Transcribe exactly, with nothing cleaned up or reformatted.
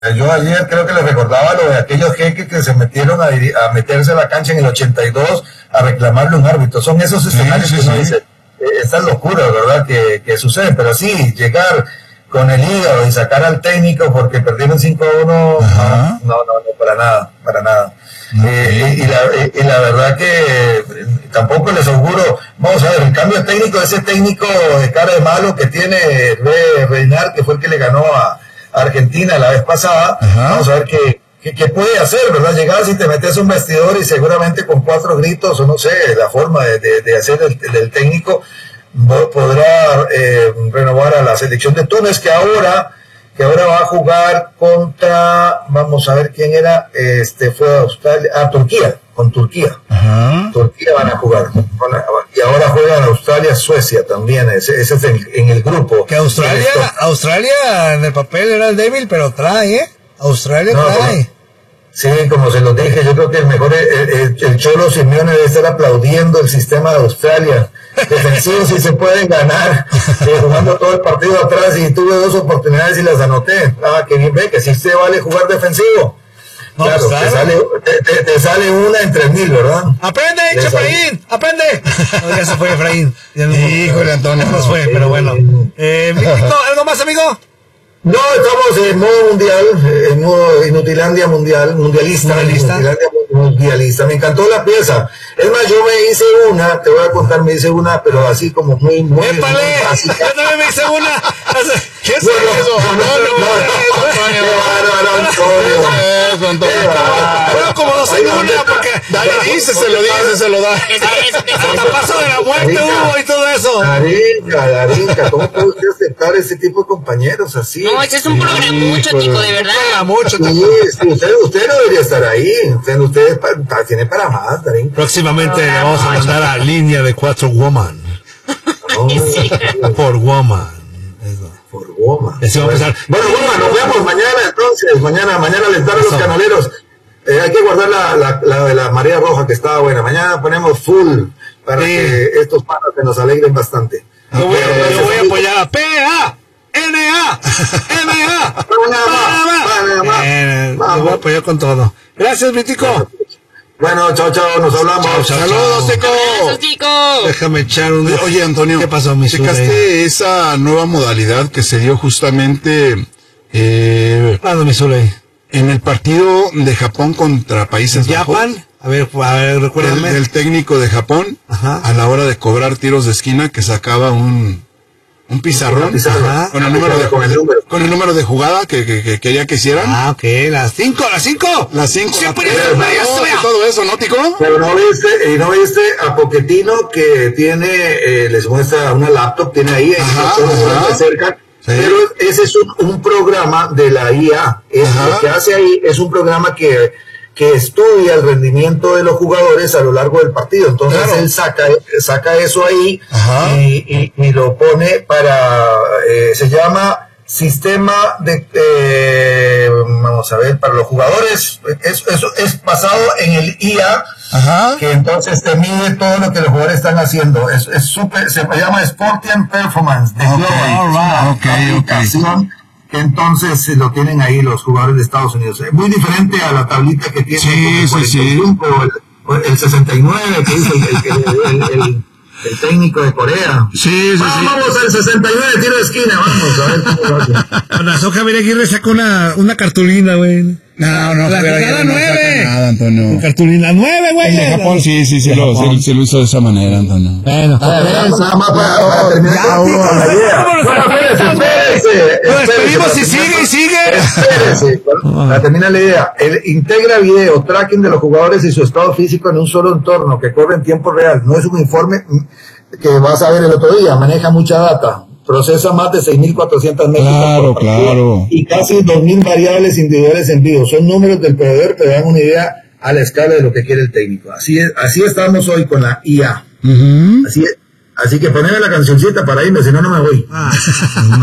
Yo ayer creo que les recordaba lo de aquellos jeques que se metieron a, a meterse a la cancha en el ochenta y dos a reclamarle un árbitro. Son esos escenarios sí, sí, que uno sí. dice, eh, estas locuras, ¿verdad?, que, que suceden. Pero sí, llegar con el hígado y sacar al técnico porque perdieron cinco a uno, no, no, no, no, para nada, para nada. Okay. Eh, y, y, la, y la verdad que tampoco les auguro, vamos a ver, el cambio técnico, ese técnico de cara de malo que tiene Re, Reinar, que fue el que le ganó a Argentina la vez pasada, Ajá. vamos a ver qué, qué, qué puede hacer, ¿verdad? Llegar si te metes un vestidor y seguramente con cuatro gritos, o no sé, la forma de, de, de hacer el, del técnico podrá eh, renovar a la selección de Túnez, que ahora que ahora va a jugar contra, vamos a ver quién era, este fue a Australia, a Turquía, con Turquía. Ajá. Turquía van a jugar. Y ahora juegan Australia, Suecia también, ese, ese es en, en el grupo. Que Australia, Australia en el papel era el débil, pero trae, ¿eh? Australia no, trae. Como, sí, como se lo dije, yo creo que el mejor, el, el, el Cholo Simeone debe estar aplaudiendo el sistema de Australia. Defensivos si se pueden ganar, eh, jugando todo el partido atrás, y tuve dos oportunidades y las anoté. Ah, que bien, ve que si usted vale jugar defensivo. No, claro, claro. Te, sale, te, te, te sale una en tres mil, ¿verdad? ¡Aprende, Efraín! ¡Aprende! No, ya se fue Efraín. Híjole, Antonio. No fue, pero bueno. Eh, ¿Algo más, amigo? No, estamos en modo mundial, en modo Inutilandia mundial, mundialista, mundialista. Inutilandia mundialista. Me encantó la pieza. Es más, yo me hice una, te voy a contar, me hice una, pero así como muy, muy, muy básica. Yo también me hice una. ¿Qué es bueno, eso? No, no, no, no, Antonio. Bueno, como no sé una, porque dale, dice, se lo dice, se lo da. El paso de la muerte hubo y todo eso. Darinka, Darinka, ¿cómo puede usted aceptar ese tipo de compañeros así? No, ese es un programa mucho, chico, de verdad. Mucho, sí, usted, usted no debería estar ahí. Usted, usted pa, tiene para más, Darinka. Próximamente le vamos a mandar a línea de cuatro woman. Oh, sí. Por woman. Eso. Por woman. Eso va a empezar. Bueno, woman, nos vemos mañana entonces. Mañana, mañana alentar a los canaleros. Eh, hay que guardar la, la, la de la marea roja que estaba buena. Mañana ponemos full para sí. que estos panas se nos alegren bastante. Yo voy, eh, yo voy a apoyar a P A N A M A Panamá. Lo voy a apoyar con todo. Gracias, mi tico. Bueno, chao, chao, nos hablamos. Chao, chao, saludos, Tico. Saludos, Tico. Déjame echar un... Oye, Antonio, ¿qué pasó, mi ¿checaste esa nueva modalidad que se dio justamente eh, Claro, mi Zuley, en el partido de Japón contra Países Bajos? ¿Japón? A ver, a ver, recuérdame. El, el técnico de Japón, Ajá. a la hora de cobrar tiros de esquina, que sacaba un... un pizarrón Ajá. con el número de con el, con el número de jugada que, que, que quería que hicieran. Ah, ok, las cinco, las cinco, las cinco, sí, la pero tres, no, y todo eso, ¿no, Tico? Pero no viste, y no viste a Pochettino que tiene, eh, les muestra una laptop, tiene ahí, ajá, ajá. cerca. Sí. Pero ese es un, un programa de la I A. Es, lo que hace ahí es un programa que que estudia el rendimiento de los jugadores a lo largo del partido. Entonces claro. él saca, saca eso ahí y, y, y lo pone para, eh, se llama sistema de, eh, vamos a ver, para los jugadores, es, es, es basado en el I A, Ajá. que entonces te mide todo lo que los jugadores están haciendo. Es, es super, se llama Sporting Performance de Global. Okay, okay, okay. Que entonces lo tienen ahí los jugadores de Estados Unidos. Es muy diferente a la tablita que tiene sí, el cuarenta y cinco, sí, sí. El, el sesenta y nueve, que es el, el, el, el, el técnico de Corea. Sí, sí, vamos, sí. Vamos al sesenta y nueve, tiro de esquina, vamos a ver cómo lo hace. Con razón Javier Aguirre sacó una, una cartulina, güey. No, no, la jugada nueve. Nada, Antonio. Cartulina nueve, güey. En de Japón sí, sí, sí, lo, sí, sí lo hizo de esa manera, Antonio. Bueno, a ver, nada más para, para terminar con la idea. Bueno, espérese, espérese. Nos despedimos y sigue y sigue. Espérese, para terminar la idea. Él integra video, tracking de los jugadores y su estado físico en un solo entorno que corre en tiempo real. No es un informe que vas a ver el otro día, maneja mucha data. Procesa más de seis mil cuatrocientas métricas claro, por claro. y casi dos mil variables individuales en vivo. Son números del proveedor que dan una idea a la escala de lo que quiere el técnico. Así es, así estamos hoy con la I A. Uh-huh. Así es, así que poneme la cancioncita para irme, si no, no me voy. Ah.